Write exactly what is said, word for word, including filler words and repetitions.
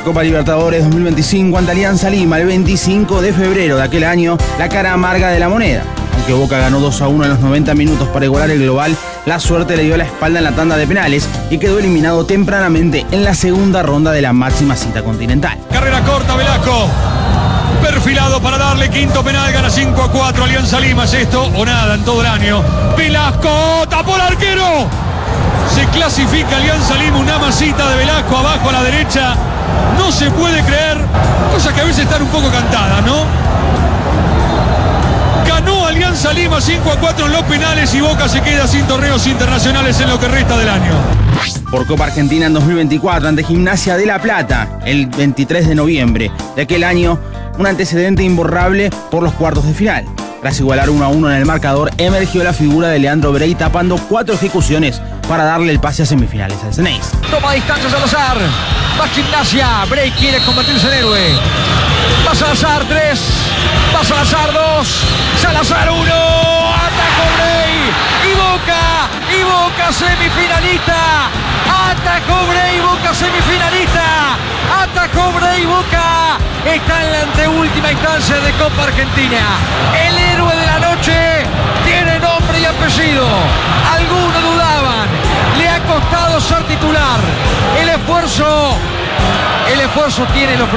Copa Libertadores dos mil veinticinco ante Alianza Lima el veinticinco de febrero de aquel año, la cara amarga de la moneda. Aunque Boca ganó dos a uno en los noventa minutos para igualar el global, la suerte le dio la espalda en la tanda de penales y quedó eliminado tempranamente en la segunda ronda de la máxima cita continental. Carrera corta, Velasco. Perfilado para darle quinto penal, gana cinco a cuatro Alianza Lima. ¿Es esto o nada en todo el año? Velasco, tapó el arquero. Se clasifica Alianza Lima, una masita de Velasco abajo a la derecha. No se puede creer, cosas que a veces están un poco cantadas, ¿no? Ganó Alianza Lima cinco a cuatro en los penales y Boca se queda sin torneos internacionales en lo que resta del año. Por Copa Argentina en dos mil veinticuatro ante Gimnasia de La Plata el veintitrés de noviembre de aquel año, un antecedente imborrable por los cuartos de final. Tras igualar uno a uno en el marcador, emergió la figura de Leandro Brey tapando cuatro ejecuciones para darle el pase a semifinales al Ceneice. Toma distancia Salazar, va Gimnasia, Brey quiere convertirse en héroe. Va Salazar tres, va Salazar dos, Salazar uno, atacó Brey y Boca, y Boca semifinalista. Atacó Brey, Boca semifinalista. Atacó Brey, Boca está en la anteúltima instancia de Copa Argentina. El héroe de la noche tiene nombre y apellido. Algunos dudaban, le ha costado ser titular. El esfuerzo, el esfuerzo tiene los